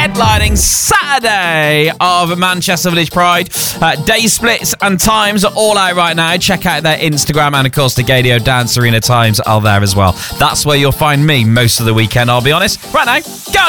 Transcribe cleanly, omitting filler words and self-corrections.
headlining Saturday of Manchester Village Pride. Day splits and times are all out right now. Check out their Instagram, and of course the Gaydio Dance Arena times are there as well. That's where you'll find me most of the weekend, I'll be honest. Right now, go